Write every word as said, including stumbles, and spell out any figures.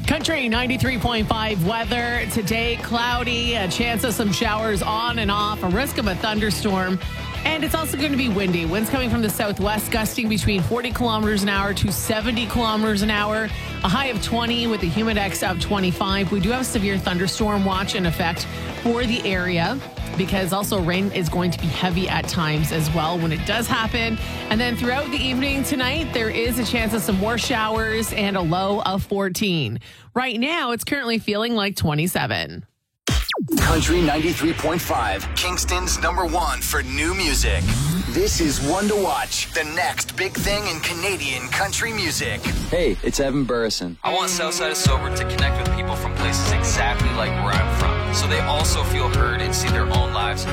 Country ninety-three point five weather today, cloudy, a chance of some showers on and off, a risk of a thunderstorm. And it's also going to be windy. Winds coming from the southwest, gusting between forty kilometers an hour to seventy kilometers an hour. A high of twenty with a humidex of twenty-five. We do have a severe thunderstorm watch in effect for the area, because also rain is going to be heavy at times as well when it does happen. And then throughout the evening tonight, there is a chance of some more showers and a low of fourteen. Right now, it's currently feeling like twenty-seven. Country ninety-three point five, Kingston's number one for new music. This is One to Watch, the next big thing in Canadian country music. Hey, it's Evan Burrison. I want Southside of Sober to connect with people from places exactly like where I'm from, so they also feel heard and see their own lives